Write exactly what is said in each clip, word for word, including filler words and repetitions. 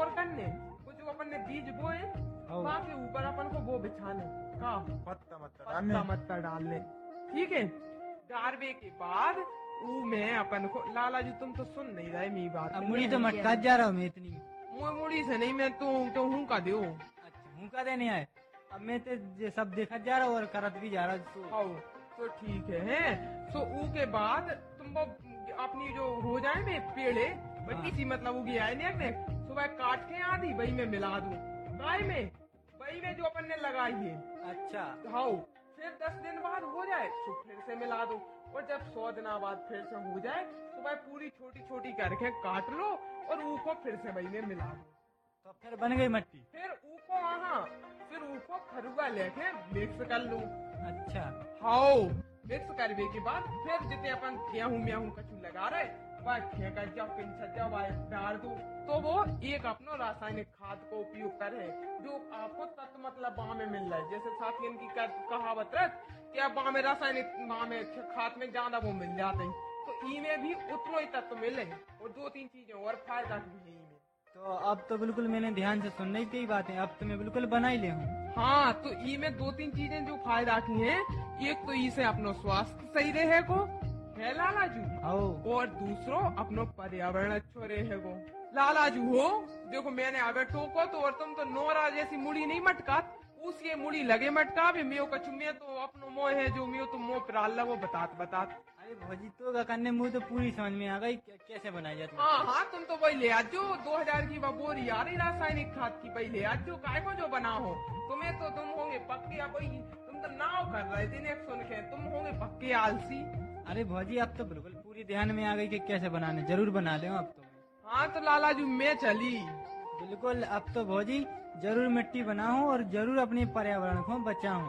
और करने वो जो अपन ने बीज बोए वहाँ के ऊपर अपन को वो बिछाने का पत्ता मत पत्ता मत्ता डालने, ठीक है। डालने के बाद ऊ में अपन को लाला जी तुम तो सुन नहीं रहे मेरी बात। अब मुड़ी तो मटका जा रहा हूँ मैं इतनी मुँह मुड़ी से नहीं, मैं तो तो हूँ का दो। अच्छा हूँ का देने आए, अब मैं तो ये सब देखा जा रहा हूँ और करत भी जा रहा हूँ। हाँ तो ठीक है, हैं तो ऊ के बाद तुम वो अपनी जो हो जाए में पेड़े बड़ी सी मतलब उगी आए ने सुबह काट के आधी वही में मिला दूं गाय में, वही में जो अपन ने लगाई है। अच्छा हाँ फिर दस दिन बाद हो जाए तो फिर से मिला दो, और जब सौ दिन बाद फिर से हो जाए तो भाई पूरी छोटी छोटी करके काट लो और ऊ को फिर से वही में मिला दो, तो फिर बन गई मट्टी। फिर ऊ को वहाँ फिर ऊ को फरुआ लेके मिक्स कर लो। अच्छा हाँ मिक्स करने के बाद फिर जितने अपन गेहूं म्याहूं कचू लगा रहे वह फेंका जाओ पिंछा जाओ डाल दो, तो वो एक अपनो रासायनिक खाद को उपयोग करे जो आपको तत्व मतलब वहाँ में मिल रहा है। जैसे साथियों की कहावत रहे कि अब वहाँ में रासायनिक वहाँ में खाद में ज्यादा वो मिल जाते हैं, तो ई में भी उतना ही तत्व मिले और दो तीन चीजें और फायदा भी है ई में। तो अब तो बिल्कुल मैंने ध्यान से सुनने की बातें अब तो मैं बिल्कुल बना ही ले हूँ। हाँ तो ई में दो तीन चीजें जो फायदा की हैं, एक तो ई से अपनो स्वास्थ्य सही रहे को है लालाजू, और दूसरो अपनो पर्यावरण अच्छो रहे को लालाजू हो। देखो मैंने अगर टोको तो और तुम तो नोरा जैसी मुड़ी नहीं मटका उस ये मुड़ी लगे मटका भी मियो कछु में तो अपनो मोह है जो मियो तुम मोह प्राल वो बतात बतात। अरे भौजी तो करने मुँह तो पूरी समझ में आ गई कैसे बनाई जाती है। हाँ हाँ तुम तो वही ले आज जो दो हजार की बोरी आ रही रासायनिक खाद की वही ले आज जो काय को जो बना हो तुम्हें तो तुम होंगे पक्के या कोई तुम तो नाव कर रहे थे सुन के तुम होंगे पक्के आलसी। अरे भौजी अब तो बिल्कुल पूरी ध्यान में आ गई कि कैसे बनाने, जरूर बना ले अब तो। हाँ तो लालाजू मैं चली बिल्कुल, अब तो भौजी जरूर मिट्टी बनाऊं और जरूर अपने पर्यावरण को बचाऊं।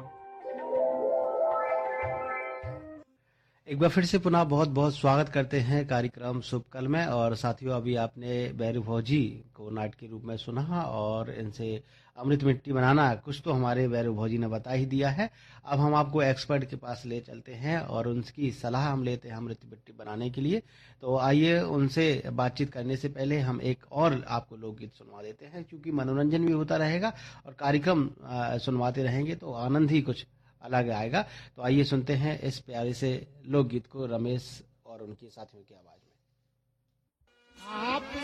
एक बार फिर से पुनः बहुत बहुत स्वागत करते हैं कार्यक्रम शुभ कल में। और साथियों अभी आपने बैरू भौजी को नाट्य के रूप में सुना और इनसे अमृत मिट्टी बनाना कुछ तो हमारे बैरू भौजी ने बता ही दिया है। अब हम आपको एक्सपर्ट के पास ले चलते हैं और उनकी सलाह हम लेते हैं अमृत मिट्टी बनाने के लिए। तो आइए उनसे बातचीत करने से पहले हम एक और आपको लोकगीत सुनवा देते हैं, क्योंकि मनोरंजन भी होता रहेगा और कार्यक्रम सुनवाते रहेंगे तो आनंद ही कुछ अलग आएगा। तो आइए सुनते हैं इस प्यारे से लोकगीत को रमेश और उनके साथियों की आवाज में। आप